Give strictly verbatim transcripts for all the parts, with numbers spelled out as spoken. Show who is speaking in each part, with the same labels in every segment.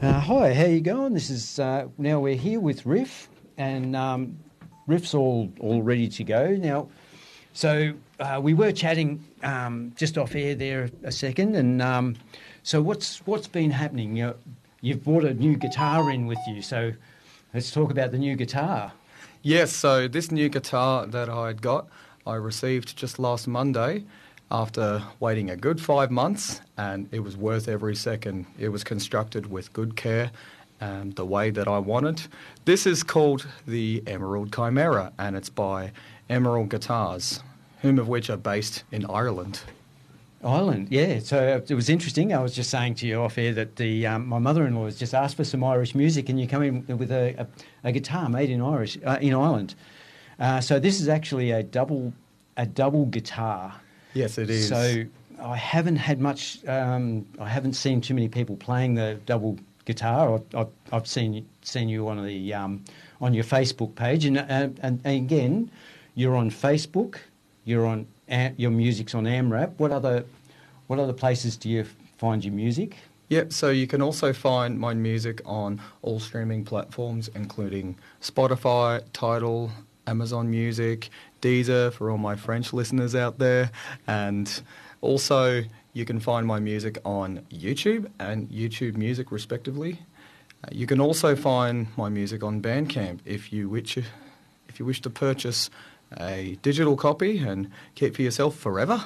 Speaker 1: Uh, hi, how you going? This is uh, now we're here with Riff, and um, Riff's all all ready to go now. So uh, we were chatting um, just off air there a second, and um, so what's what's been happening? You know, you've brought a new guitar in with you, so let's talk about the new guitar.
Speaker 2: Yes, so this new guitar that I had got, I received just last Monday after waiting a good five months, and it was worth every second. It was constructed with good care and the way that I wanted. This is called the Emerald Chimera, and it's by Emerald Guitars, whom of which are based in Ireland.
Speaker 1: Ireland, yeah. So it was interesting. I was just saying to you off air that the um, my mother-in-law has just asked for some Irish music, and you come in with a, a, a guitar made in Irish uh, in Ireland. Uh, so this is actually a double a double guitar.
Speaker 2: Yes, it is.
Speaker 1: So I haven't had much. Um, I haven't seen too many people playing the double guitar. I, I, I've seen seen you on the um, on your Facebook page, and, uh, and and again, you're on Facebook. You're on your music's on AmRap. What other what other places do you find your music?
Speaker 2: Yeah, so you can also find my music on all streaming platforms, including Spotify, Tidal, Amazon Music, Deezer for all my French listeners out there, and also you can find my music on YouTube and YouTube Music respectively. Uh, you can also find my music on Bandcamp if you wish, if you wish to purchase a digital copy and keep for yourself forever.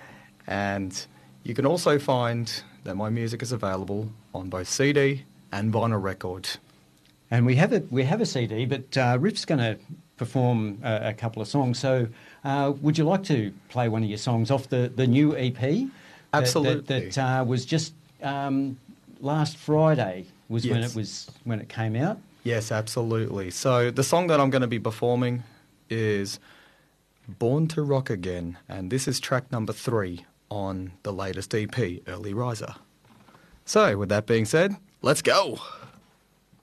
Speaker 2: And you can also find that my music is available on both C D and vinyl record.
Speaker 1: And we have a we have a C D, but uh, Riff's going to perform a, a couple of songs. So uh, would you like to play one of your songs off the, the new E P?
Speaker 2: Absolutely.
Speaker 1: That, that, that uh, was just um, last Friday was
Speaker 2: yes.
Speaker 1: when it was when it came out.
Speaker 2: Yes, absolutely. So the song that I'm going to be performing is Born to Rock Again, and this is track number three on the latest E P, Early Riser. So with that being said, let's go!